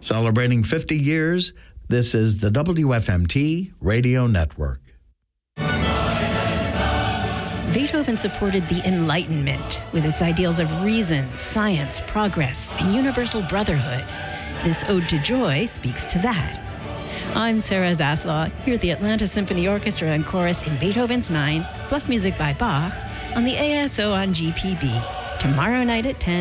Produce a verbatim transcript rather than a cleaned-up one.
Celebrating fifty years, this is the W F M T Radio Network. Beethoven supported the Enlightenment with its ideals of reason, science, progress, and universal brotherhood. This Ode to Joy speaks to that. I'm Sarah Zaslaw, here at the Atlanta Symphony Orchestra and Chorus in Beethoven's Ninth, plus music by Bach, on the A S O on G P B. Tomorrow night at ten.